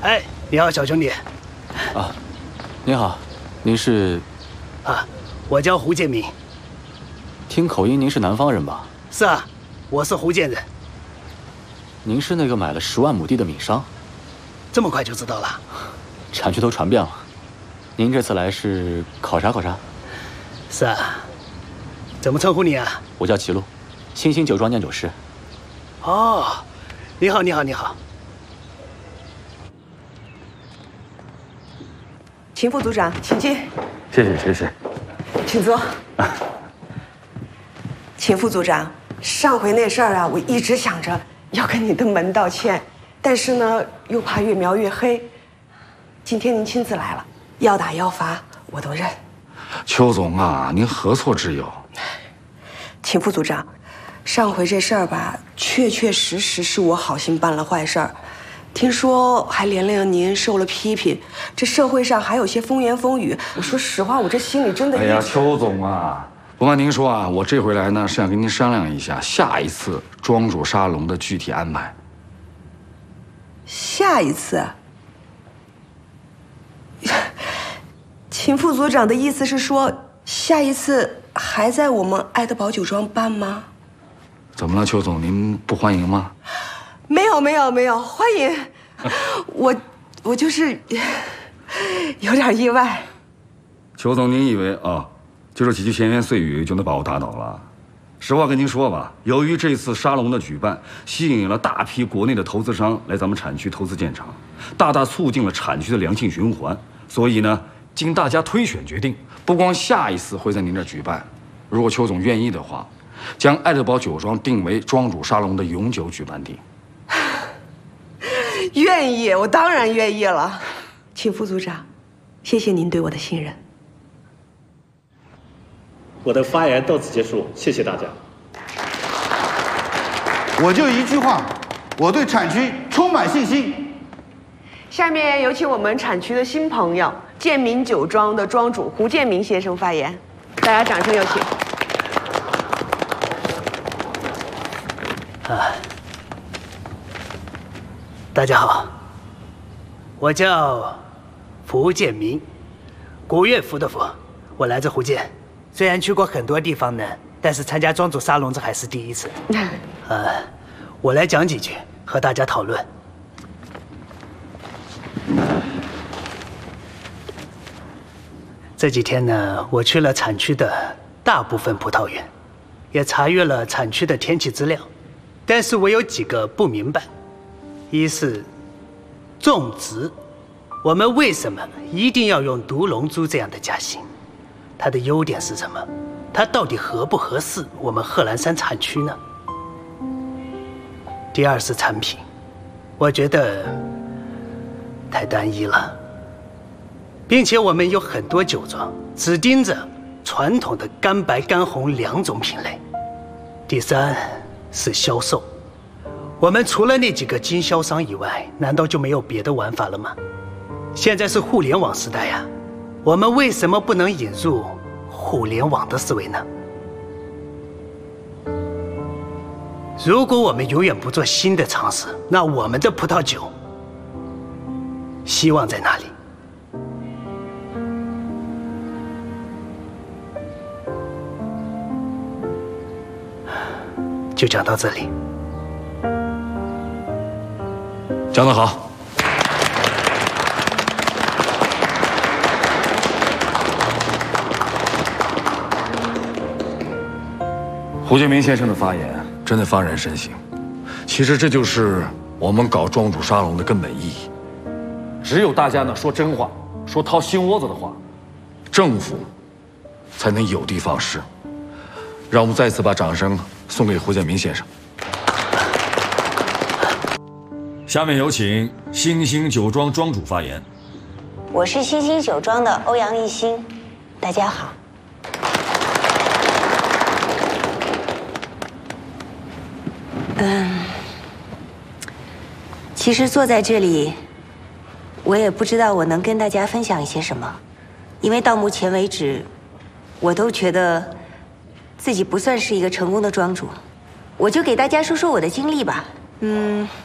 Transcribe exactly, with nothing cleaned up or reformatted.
哎，你好，小兄弟。 啊，您好，您是？ 啊，我叫胡建明。 听口音，您是南方人吧？ 是啊，我是福建人。 您是那个买了十万亩地的闽商？ 这么快就知道了？ 产区都传遍了。您这次来是考察考察？ 是啊。怎么称呼你啊？ 我叫齐禄，星星酒庄酿酒师。 哦，你好，你好，你好。 秦副组长，请进。 谢谢，谢谢。 请坐。秦副组长，上回那事儿啊，我一直想着要跟你的门道歉，但是呢，又怕越描越黑。今天您亲自来了，要打要罚我都认。 邱总啊，您何错之有？ 秦副组长，上回这事儿吧，确确实实是我好心办了坏事儿。听说还连累了您，受了批评，这社会上还有些风言风语。我说实话，我这心里真的…… 哎呀，邱总啊，不瞒您说啊，我这回来呢是想跟您商量一下下一次庄主沙龙的具体安排。 下一次？秦副组长的意思是说，下一次还在我们爱德堡酒庄办吗？ 怎么了，邱总？您不欢迎吗？ 没有没有没有，欢迎。我我就是有点意外。 邱总，您以为啊，就这几句闲言碎语就能把我打倒了？实话跟您说吧，由于这次沙龙的举办，吸引了大批国内的投资商来咱们产区投资建厂，大大促进了产区的良性循环。所以呢，经大家推选决定，不光下一次会在您这儿举办，如果邱总愿意的话，将爱德堡酒庄定为庄主沙龙的永久举办地。 愿意，我当然愿意了。秦副组长，谢谢您对我的信任。 我的发言到此结束，谢谢大家。 我就一句话，我对产区充满信心。 下面有请我们产区的新朋友建明酒庄的庄主胡建明先生发言，大家掌声有请。 啊，大家好，我叫福建明，古乐福的福，我来自福建。虽然去过很多地方呢，但是参加庄主沙龙这还是第一次。呃，我来讲几句，和大家讨论。这几天呢，我去了产区的大部分葡萄园，也查阅了产区的天气资料，但是我有几个不明白。一是种植，我们为什么一定要用独龙株这样的家型？它的优点是什么？它到底合不合适我们贺兰山产区呢？第二是产品，我觉得太单一了，并且我们有很多酒庄只盯着传统的干白干红两种品类。第三是销售，我们除了那几个经销商以外，难道就没有别的玩法了吗？现在是互联网时代呀，我们为什么不能引入互联网的思维呢？如果我们永远不做新的尝试，那我们的葡萄酒希望在哪里？就讲到这里。 讲得好。胡建明先生的发言真的发人深省。其实这就是我们搞庄主沙龙的根本意义。只有大家呢说真话，说掏心窝子的话，政府才能有的放矢。让我们再次把掌声送给胡建明先生。下面有请星星酒庄庄主发言。 我是星星酒庄的欧阳一星，大家好。嗯，其实坐在这里，我也不知道我能跟大家分享一些什么，因为到目前为止，我都觉得自己不算是一个成功的庄主。我就给大家说说我的经历吧。嗯。